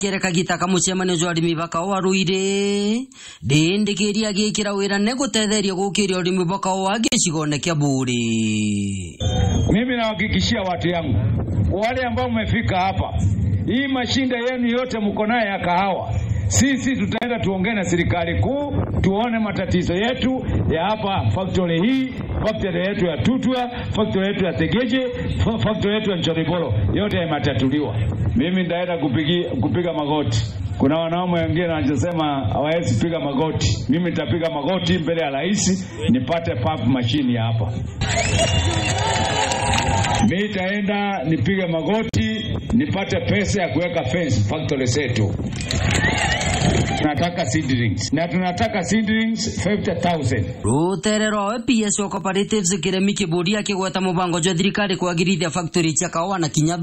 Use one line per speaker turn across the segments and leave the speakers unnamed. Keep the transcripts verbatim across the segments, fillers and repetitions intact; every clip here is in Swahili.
kereka gitaka mucemane jwa arimi bakao waruire ndindikiria gikira wira negutetheria gukiria arimi bakao agicigone kia buri.
Mimi nawahakikishia watu yangu wale ambao mmefika hapa, hii mashinda yenu yote mko naye ya kahawa, sisi tutaenda tuongee na serikali kuu tuone matatizo yetu ya hapa factory hii, factory yetu ya Tutwa, factory yetu ya Tegeje, factory yetu ya Nchoribolo, yote yametatuliwa. Mimi ndaenda kupiga kupiga magoti. Kuna wanaume wengine wanasema hawawezi piga magoti. Mimi nitapiga magoti mbele ya rais nipate pump machine hapa. Mimi nitaenda nipige magoti nipate pesa ya kuweka fence factory zetu. Tunataka seedlings. Na tunataka seedlings fifty thousand.
Ruterero P S O Cooperatives kiremi kiburi akigweta mubango jwa thirikari kwagirithia factory cia kahawa na kinya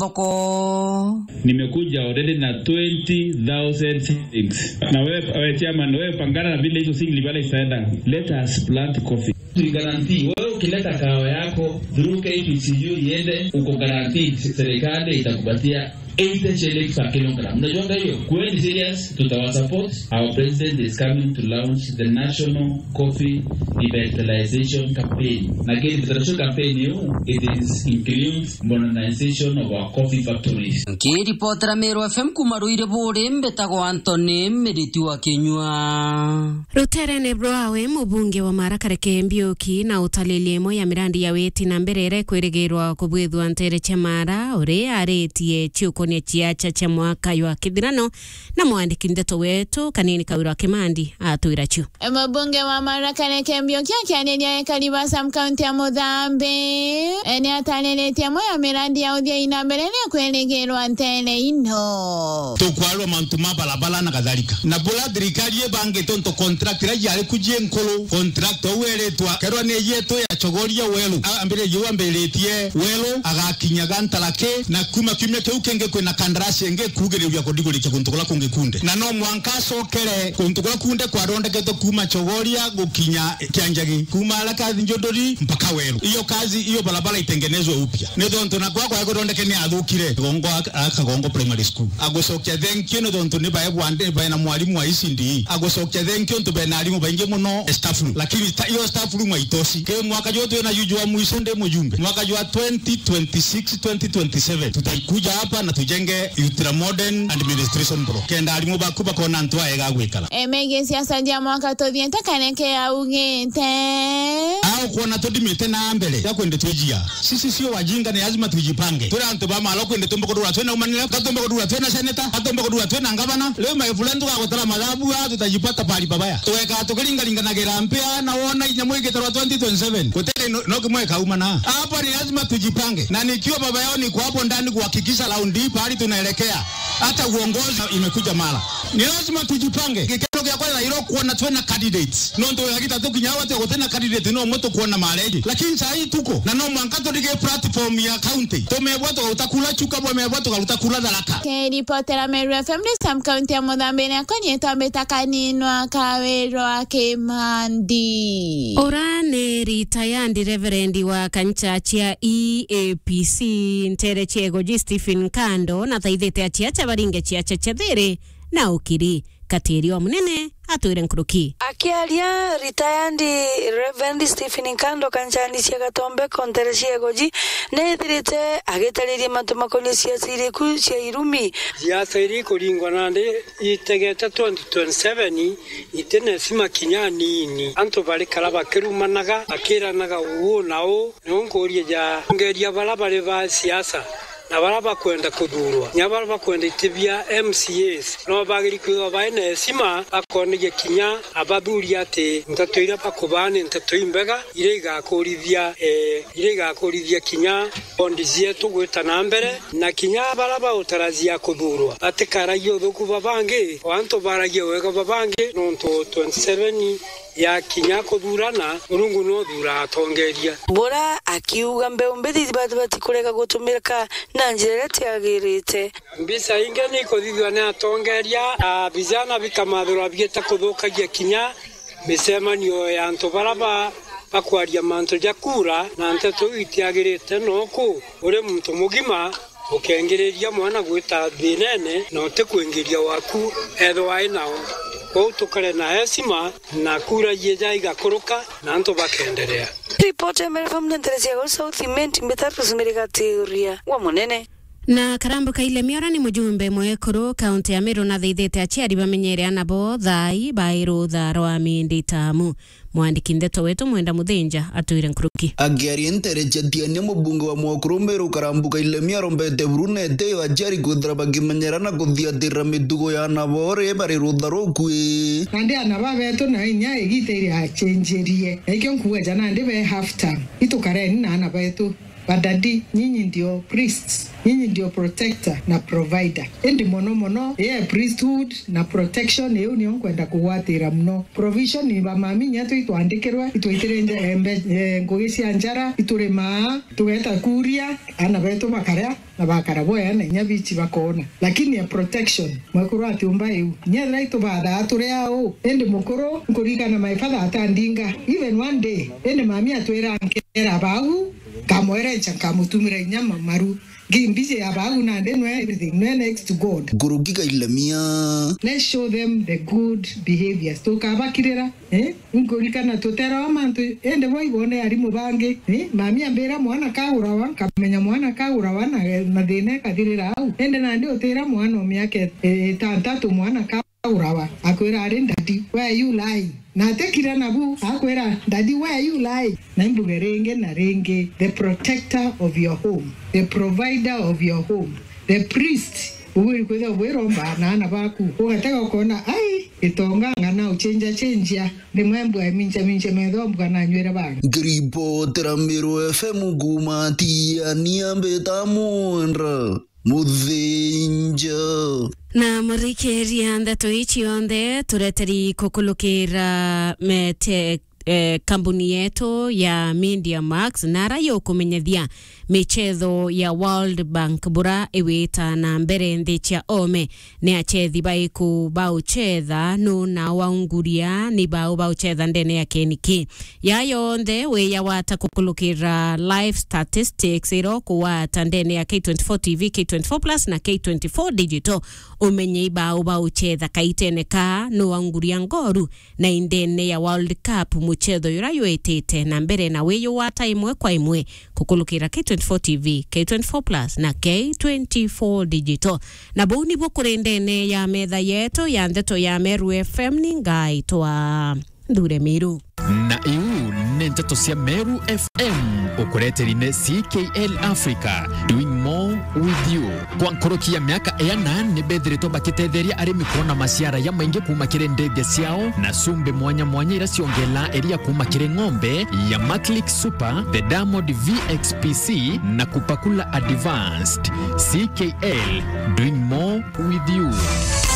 thoko.
Nimekuja already na twenty thousand seedlings. Na wewe wewe chairman, wewe pangana na vile hizo seedlings pale isaenda. Let us plant coffee. Tu guarantee wewe ukileta kahawa yako through K P C U iende uko guarantee serikali itakupatia eighty shillings per kilogram. Unajua hiyo? Kweli serious, tutawa support. Our president is coming to launch the national coffee revitalization campaign. Na kile revitalization campaign hiyo, it is includes modernization of our coffee factories.
Kiri potera Meru F M kumaruire bore mbetago Anthony Meritu wa Kenywa.
Rutere Nebroawe mubunge wa Marakareke Mbioki na utalelemo ya mirandi ya weti na mberere kweregerwa kubwithwa ntere chamara ore aretie chuko ni chiacha cha mwaka ywa kithirano na mwandiki ndeto wetu Kanini Kawira Kimandi atwirachu.
Mbunge wa Marakareke Mbioki akianelia Kalibasa mkaunti ya Mudhambe ene ataleletia moya mirandi ya udhia ina mberere kweregerwa ntere ino
tukwalwa mantuma balabala na kadhalika na bula dirikali ye bange tonto contract la yale kujie nkolo contract oweretwa kerwa ne yeto ya chogoria welu ambire yuwa mbeletie welu agakinyaga ntalake na kuma kimye keukenge kwe na kandarasi nge kugere bya kodigole cyo kuntukola kunge kunde na no mwankaso kere kuntukola kunde kwa ronde keto kuma chogoria gukinya kyanjagi kuma ala kazi njodori mpaka welu iyo kazi iyo balabala itengenezwe upya ne donto na kwa kwa ronde kene adukire gongo aka gongo primary school agosokya thank you no donto ne baye bwande baye na mwalimu wa isindi agosokya thank you ntobe na alimu bainge muno staff lakini iyo staff room haitoshi ke mwaka jote na yuju wa muisonde mujumbe mwaka jwa twenty twenty-six twenty twenty-seven tutaikuja hapa na tujenge ultra modern administration bro kenda alimu bakuba kona ntwa ega gwikala
emege siasa ya mwaka tothiente kaneke augete
au kuona todimite na mbele ya kwende tujia sisi sio wajinga ni lazima tujipange tuna nto ba malo kwende tombo kodura tena umanile katombo kodura tena seneta katombo kodura tena ngabana leo maifulendo kwa kutala madhabu tutajipata pali babaya tuweka tukilinga linga na gerampea na wona inyamwege tarwa twenty twenty-seven kutele no kimwe kauma na hapa ni lazima tujipange na nikiwa baba yao ni kwa hapo ndani kuhakikisha raundi hii pali tunaelekea hata uongozi imekuja mara ni lazima tujipange kikero kwa kwanza ilo kuona tena candidates no ndo yakita tukinyawa tu tena candidate no moto kuona maleji lakini saa hii tuko na no mwankato dige platform ya county tumebwato utakula chuka bwa mebwato utakula dalaka
Keri potera Meru F M Sam county ya Mudhambe na konye tambeta Kaninwa Kawira Kimandi
Orane ritayandi reverend wa kancha chia E A P C ntere chego ji Stephen Kando na taithete achia cha baringe chia cha chathere na ukiri katiri wa munene atwire nkuruki
akialia retired Reverend Stephen Kando kanchani cia Gatombe kontere ciego ji nethirite agetaririe matuma koni cia siri ku cia irumi
ya siri kuringwa nande itegeta twenty twenty-seven itene sima kinyani ni anto bali kalaba kerumanaga akiranaga uwo nao nonkorie ja ngeria balabale ba siasa na baraba kwenda kudurwa nyabaraba kwenda itibia M C As no bagiri kwiwa baine sima akonege kinya abaduri ate ntatoira pakubane ntatoimbega irega korithia eh irega korithia kinya ondizie tugweta na mbere na kinya baraba utarazia kudurwa ate karayo thuku babange wanto baragie wega babange nonto twenty-seven ya kinya kudurana urungu no dura atongeria
bora akiuga mbeumbedi bati kureka gutumika na njira tiagirite
mbisa inge ni kodithwa na atongeria abizana bikamadhura bieta kuthukagia kinya misemanio ya ntobaraba bakwaria manto jakura na nteto itiagirite noko ure muntu mugima ukengereria mwana gwita thinene na utekwengeria waku ethwa inao kwa tukare na heshima na kura yeja igakuruka na anto bakendelea.
Ripoti ya Mera Family Nteresia Gold South Imenti mbetatu sumerika teoria wa munene.
Na karambuka ile miora ni mujumbe mwekuru kaunti ya Meru na theithete aciari bamenyere anabo thai bairo tharo wa mindi tamu. Mwandiki ndeto wetu Mwenda Muthinja atwire nkuruki.
Agiari Nteresia tiania mubunge wa mwakuru Meru karambuka ile miora mbete brunete wa aciari kuthira bakimenyera na kuthiatira mitugo ya anabore bari rutharo kwi.
Nandi anaba beto na inya igiteire achenjerie. Ekyo nkuwe jana ndi be half time. Itukareni na anaba beto. Badadi, nyinyi ndio priests, nyinyi ndio protector na provider. Endi mono mono, yeah, priesthood na protection, eo ni onkwenda kuwatira mno. Provision ni bamami nyato ituandikirwa, ituitirenje embe ngogesi anjara, iturema, tuweta kuria, ana beto bakarea, na bakaraboya na nyabichi bakona. Lakini ya protection, mwekuru ati umba eu. Nyadra ito bada aturea o. Endi mokoro, nkurika na maifada atandinga. Even one day, endi mami atuera ankera bagu, kamwere chankamutumira nyama maru gimbije abagu na ndeno everything no next to God
gurugika ilemia.
Let's show them the good behaviors to kabakirera eh ngorika na totera amantu ende boy bone ari mubange eh mami ambera mwana kaurawa kamenya mwana kaurawa na madene kadirira au ende na ndio tera mwana myake eh, tantatu mwana kaurawa akwera ari ndati where you lying na tekira nabu akwera daddy where you lie na mbugerenge na renge the protector of your home, the provider of your home, the priest uwe kweza weromba na ana baku ugataka kuona ai itonga ngana uchenja chenja ni mwembu ya mincha mincha medhomba na nywera bana
gripo Meru F M gumati aniambe tamundra Muthinja.
Na murikeria ndeto ichi onde tureteri kukulukira mete eh, kambuni yetu ya Media Max na rayo kumenyethia michezo ya World Bank bura iwita na mbere ndicha ome ni achethi baiku bauchetha no na waunguria ni bau bauchetha ndene ya keniki yayo onde we ya wata kukulukira live statistics iro kuwata ndene ya K twenty-four T V, K twenty-four Plus na K twenty-four Digital umenye ibau bauchetha kaiteneka no waunguria ngoru na indene ya World Cup muchetho yurayo etete na mbere na weyo wata imwe kwa imwe kukulukira K twenty-four T V, K twenty-four Plus na K twenty-four Digital. Na buni bukurendene ya medha yeto ya ndeto ya Meru F M ningai toa Ndure Miru.
Na iu ndeto cia Meru F M ukureterine C K L Africa doing more with you. Kwa nkorokia miaka eyana ni bedhirito bakitetheria arimi kuona masiara ya maingi kumakire ndege ciao na sumbe mwanya mwanya irasiongela eria kumakire ng'ombe ya Maclick Super, the Diamond V X P C na kupakula Advanced. C K L doing more with you.